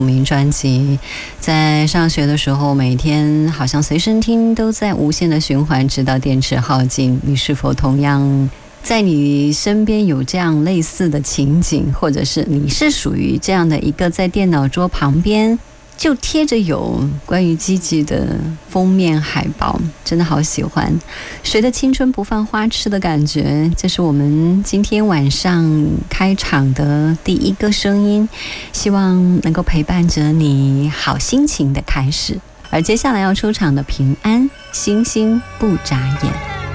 名专辑，在上学的时候，每天好像随身听都在无限的循环，直到电池耗尽。你是否同样在你身边有这样类似的情景，或者是你是属于这样的一个在电脑桌旁边就贴着有关于积极的封面海报，真的好喜欢。谁的青春不放花痴的感觉，这是我们今天晚上开场的第一个声音，希望能够陪伴着你好心情的开始。而接下来要出场的平安，星星不眨眼。